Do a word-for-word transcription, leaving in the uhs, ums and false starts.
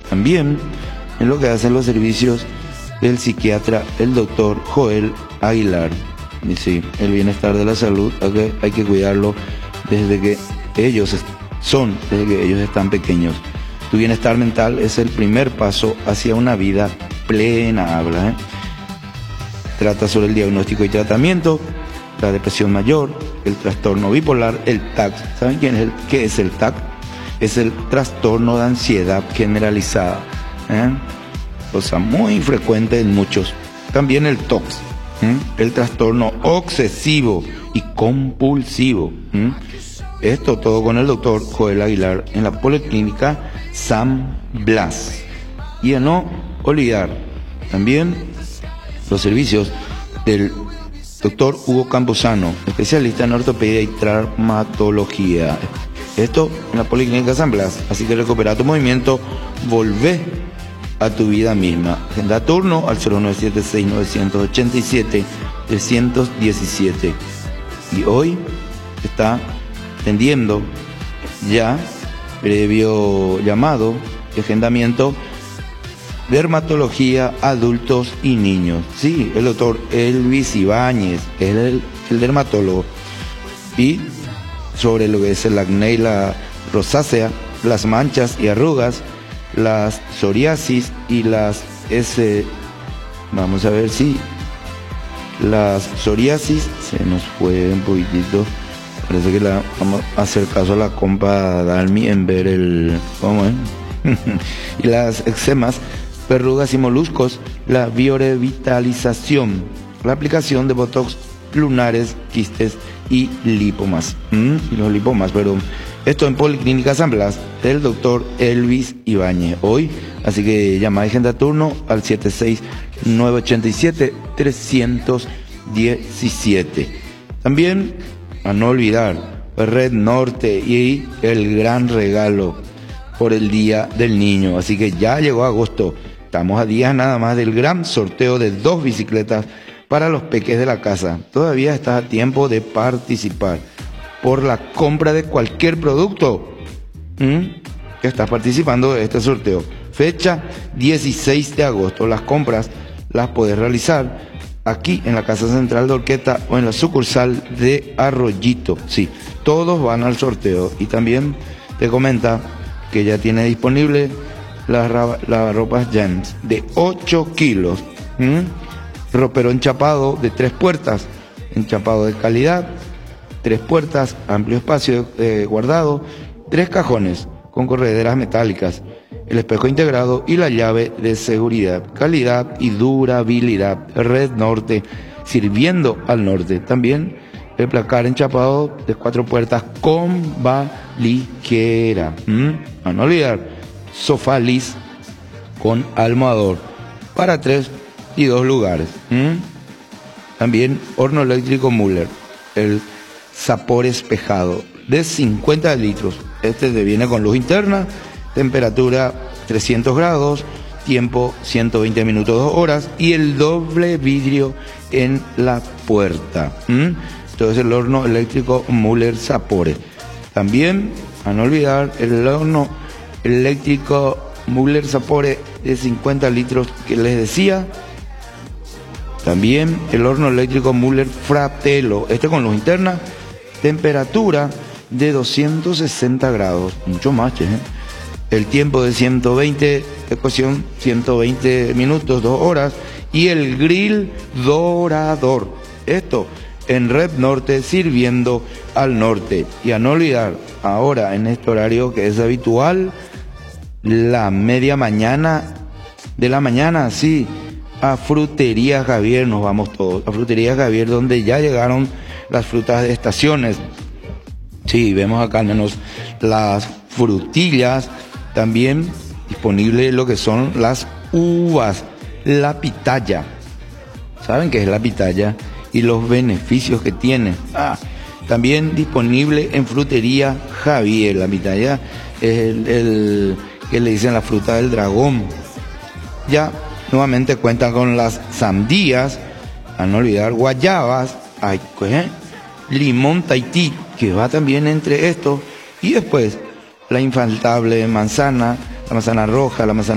También en lo que hacen los servicios del psiquiatra, el doctor Joel Aguilar. Y sí, el bienestar de la salud hay que, hay que cuidarlo desde que ellos son, desde que ellos están pequeños. Tu bienestar mental es el primer paso hacia una vida plena, habla, ¿eh? Trata sobre el diagnóstico y tratamiento, la depresión mayor, el trastorno bipolar, el T A C. ¿Saben quién es el, qué es el T A C? Es el trastorno de ansiedad generalizada, ¿eh? Cosa muy frecuente en muchos. También el T O C, ¿eh? El trastorno obsesivo y compulsivo, ¿eh? Esto todo con el doctor Joel Aguilar en la Policlínica San Blas. Y a no olvidar también los servicios del doctor Hugo Camposano, especialista en ortopedia y traumatología. Esto en la Policlínica San Blas. Así que recupera tu movimiento, volvé a tu vida misma. Agenda turno al cero nueve siete seis nueve ocho siete tres uno siete. Y hoy está atendiendo ya, previo llamado y agendamiento, dermatología, adultos y niños. Sí, el doctor Elvis Ibáñez es el, el dermatólogo. Y sobre lo que es el acné y la rosácea, las manchas y arrugas, las psoriasis y las S. Vamos a ver si las psoriasis se nos fue un poquitito. Parece que la, vamos a hacer caso a la compa Dalmi en ver el... ¿Cómo es? Y las eczemas, verrugas y moluscos, la biorevitalización, la aplicación de botox, lunares, quistes y lipomas. ¿Mm? Y los lipomas, perdón. Esto en Policlínica San Blas, del doctor Elvis Ibáñez. Hoy, así que llama de agenda turno al siete seis nueve ocho siete tres uno siete. También, a no olvidar, Red Norte y el gran regalo por el Día del Niño. Así que ya llegó agosto. Estamos a días nada más del gran sorteo de dos bicicletas para los peques de la casa. Todavía estás a tiempo de participar por la compra de cualquier producto ¿Mm? que estás participando de este sorteo. Fecha dieciséis de agosto. Las compras las puedes realizar aquí en la Casa Central de Orqueta o en la sucursal de Arroyito. Sí, todos van al sorteo. Y también te comenta que ya tiene disponible las la ropas Jens de ocho kilos. ¿Mm? Ropero enchapado de tres puertas, enchapado de calidad, tres puertas, amplio espacio eh, guardado, tres cajones con correderas metálicas, el espejo integrado y la llave de seguridad. Calidad y durabilidad. Red Norte, sirviendo al norte. También el placar enchapado de cuatro puertas con valiquera. ¿Mm? A no olvidar, sofá lis con almohador para tres y dos lugares. ¿Mm? También horno eléctrico Müller, el sapor espejado de cincuenta litros. Este te viene con luz interna, temperatura trescientos grados, tiempo ciento veinte minutos, dos horas, y el doble vidrio en la puerta. ¿Mm? Entonces el horno eléctrico Müller Sapore. También, a no olvidar, el horno eléctrico Müller Sapore de cincuenta litros que les decía. También el horno eléctrico Müller Fratello, este con luz interna, temperatura de doscientos sesenta grados, mucho más, ¿eh? El tiempo de ciento veinte, ecuación ciento veinte minutos, dos horas, y el grill dorador. Esto en Red Norte, sirviendo al norte. Y a no olvidar, ahora en este horario que es habitual, la media mañana de la mañana, sí, a Frutería Javier nos vamos todos, a Frutería Javier, donde ya llegaron las frutas de estaciones. Sí, vemos acá al menos las frutillas, también disponible lo que son las uvas, la pitaya. ¿Saben qué es la pitaya? Y los beneficios que tiene. Ah, también disponible en Frutería Javier. La pitaya es el, el que le dicen la fruta del dragón. Ya nuevamente cuentan con las sandías, a no olvidar guayabas, ay, ¿qué? Limón Tahití, que va también entre estos, y después la infaltable manzana, la manzana roja, la manzana